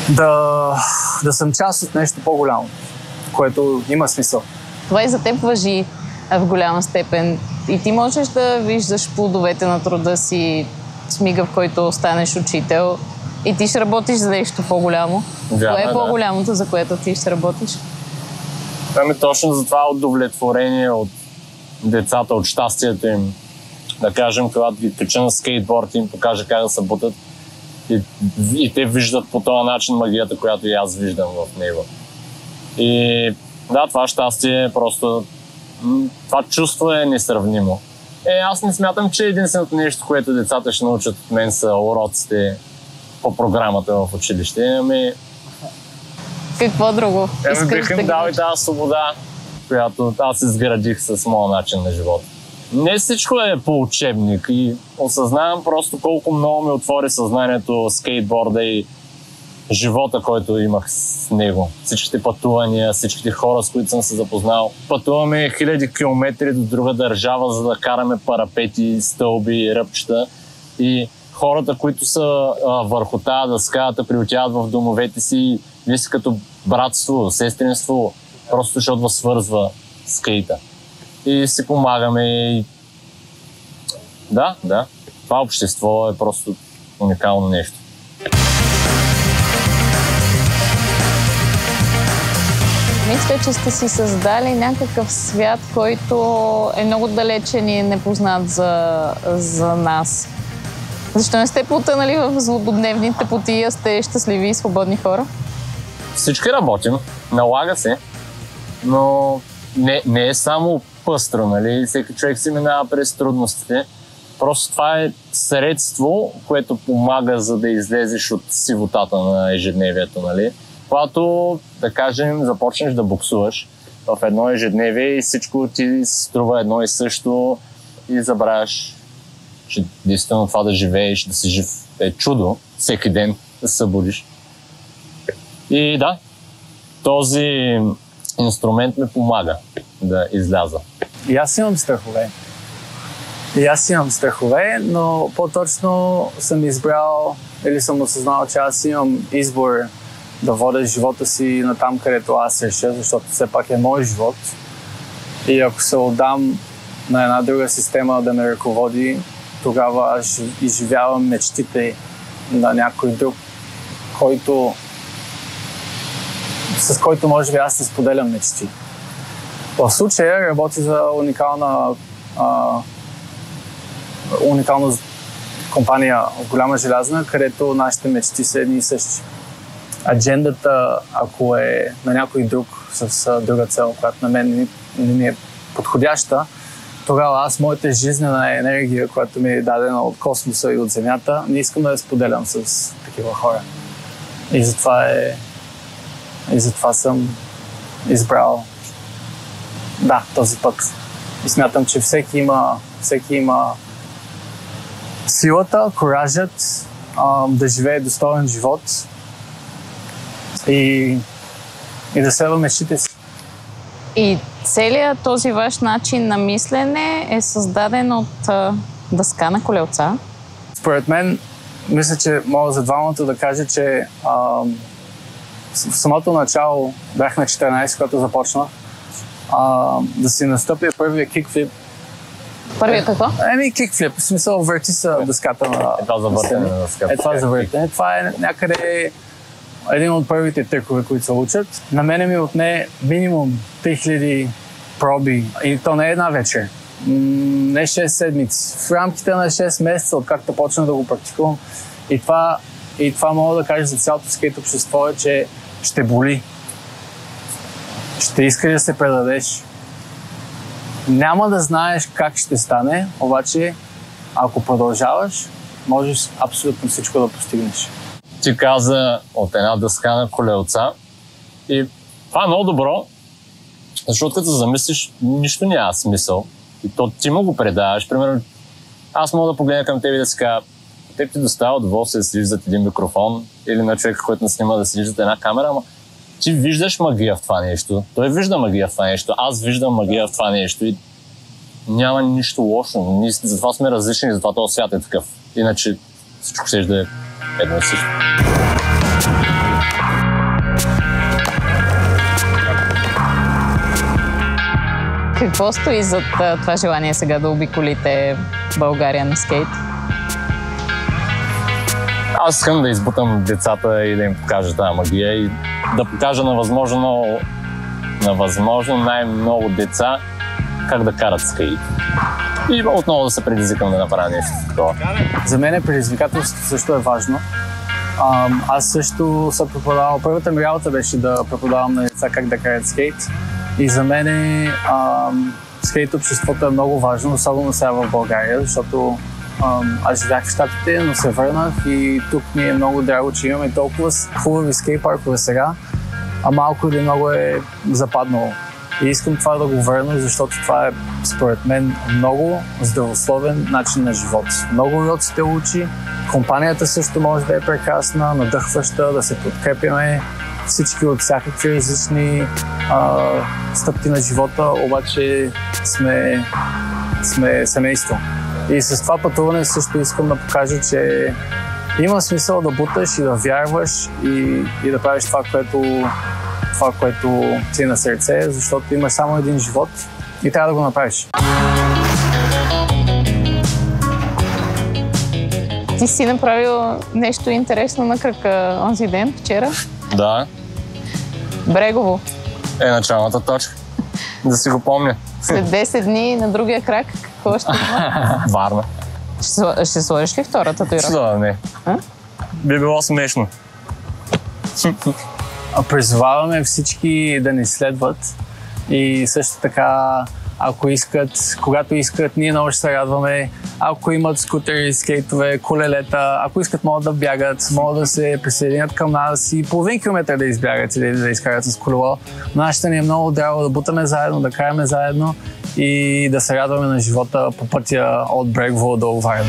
да съм част от нещо по-голямо, което има смисъл. Това и за теб важи в голяма степен. И ти можеш да виждаш плодовете на труда си с мига, в който станеш учител, и ти ще работиш за нещо по-голямо. Кое е по-голямото, за което ти ще работиш? Ами точно за това удовлетворение от децата, от щастието им. Да кажем, когато ги кача на скейтборд и им покажа как да се бутат, и те виждат по този начин магията, която и аз виждам в него. И да, това щастие е просто... Това чувство е несравнимо. Аз не смятам, че единственото нещо, което децата ще научат от мен, са уроците по програмата в училище. Какво друго? Бих им дал и тази свобода, която аз изградих с моя начин на живота. Не всичко е по учебник и осъзнавам просто колко много ми отвори съзнанието скейтборда и живота, който имах с него. Всичките пътувания, всичките хора, с които съм се запознал. Пътуваме хиляди километри до друга държава, за да караме парапети, стълби, ръбчета. И хората, които са върху тази дъска, да приотяват в домовете си, вие си като братство, сестринство, просто защото вас свързва скейта. И си помагаме. И... Да. Това общество е просто уникално нещо. Мисля, че сте си създали някакъв свят, който е много далечен и непознат за нас. Защо не сте потънали в злободневните потия, сте щастливи и свободни хора? Всички работим, налага се, но не е само пъстро, нали? Всеки човек си минава през трудностите. Просто това е средство, което помага, за да излезеш от сивотата на ежедневието, нали? Когато, да кажем, започнеш да боксуваш в едно ежедневие и всичко ти струва едно и също и забравяш, че действително това да живееш, да си жив е чудо, всеки ден да се събудиш. И да, този инструмент ми помага да изляза. И аз имам страхове, но по-точно съм избрал или съм осъзнал, че аз имам избор да водя живота си на там, където аз реша, защото все пак е мой живот. И ако се отдам на една друга система да ме ръководи, тогава аз изживявам мечтите на някой друг, с който може би аз не споделям мечти. В случая работи за уникална компания голяма желязна, където нашите мечти са едни и същи. Аджендата, ако е на някой друг с друга цел, която на мен не ми е подходяща, тогава аз моята жизнена енергия, която ми е дадена от космоса и от Земята, не искам да я споделям с такива хора. И затова съм избрал този път. И смятам, че всеки има силата, куражът да живее достоен живот и да следва мечтите си. И целият този ваш начин на мислене е създаден от дъска на колелца? Според мен, мисля, че мога за двамата да кажа, че в самото начало бях на 14, когато започнах да си настъпя първия кикфлип. Първия какво? Кикфлип. В смисъл, върти са дъската на... Това за въртене на дъската. Това за въртене. Това е някъде един от първите тръкове, които се учат. На мене ми отне минимум 3000 проби. И то не е една вечер. Не 6 седмици. В рамките на 6 месеца, откакто почна да го практикувам. И това мога да кажа за цялото скейт общество е, че ще боли. Ще искаш да се предадеш. Няма да знаеш как ще стане, обаче ако продължаваш, можеш абсолютно всичко да постигнеш. Ти каза от една дъска на колелца и това е много добро, защото като замислиш, нищо няма смисъл и то ти му го предаваш. Примерно, аз мога да погледна към теб и да си кажа, теб ти достава удоволствие да седиш зад един микрофон или на човека, който не снима да седиш зад една камера, ама ти виждаш магия в това нещо. Той вижда магия в това нещо. Аз виждам магия в това нещо и няма нищо лошо. Ние затова сме различни, затова този свят е такъв. Иначе всичко ще да е едно и също. Какво стои зад това желание сега да обиколите България на скейт? Аз искам да избутам децата и да им покажа тази магия и да покажа на възможно най-много деца как да карат скейт. И отново да се предизвикам да направя нещо такова. За мен предизвикателството също е важно. Аз също съм преподавал. Първата ми работа беше да преподавам на деца как да карат скейт. И за мен скейт обществото е много важно, особено сега в България, защото аз живях в Щатите, но се върнах и тук ми е много драго, че имаме толкова хубави скейт паркове сега, а малко или много е западнало. И искам това да го върна, защото това е, според мен, много здравословен начин на живот. Много уроци те учи, компанията също може да е прекрасна, надъхваща, да се подкрепяме всички от всякакви различни стъпки на живота, обаче сме семейство. И с това пътуване също искам да покажа, че има смисъл да буташ и да вярваш и да правиш това, което ти е на сърце, защото имаш само един живот и трябва да го направиш. Ти си направил нещо интересно на кръка онзи ден, вчера? Да. Брегово. Е началната точка. Да си го помня. След 10 дни на другия крак, какво ще има? Варна. Ще сложиш ли втората татуировка? Да, не. Би било смешно. Призоваваме всички да ни следват и също така, ако искат, когато искат, ние много ще се радваме. Ако имат скутери, скейтове, колелета, ако искат, могат да бягат, могат да се присъединят към нас и половин километър да избягат или да изкарат с колело. Нашата ни е много драго да бутаме заедно, да караме заедно и да се радваме на живота по пътя от Брегово до Варна.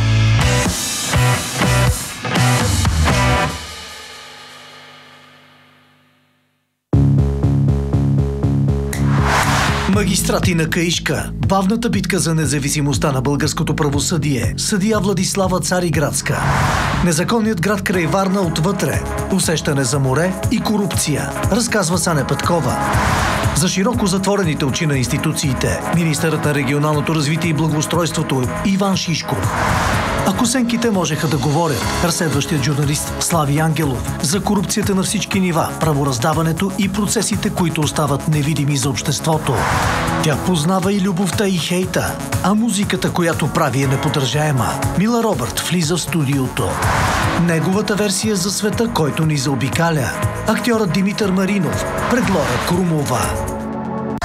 Магистрати на Каишка. Бавната битка за независимостта на българското правосъдие. Съдия Владислава Цариградска. Незаконният град край Варна отвътре. Усещане за море и корупция. Разказва Саня Петкова. За широко затворените очи на институциите. Министърът на регионалното развитие и благоустройството Иван Шишков. Ако сенките можеха да говорят, разследващият журналист Слави Ангелов за корупцията на всички нива, правораздаването и процесите, които остават невидими за обществото. Тя познава и любовта, и хейта, а музиката, която прави, е неподражаема. Мила Робърт влиза в студиото. Неговата версия за света, който ни заобикаля. Актьорът Димитър Маринов пред Лора Крумова.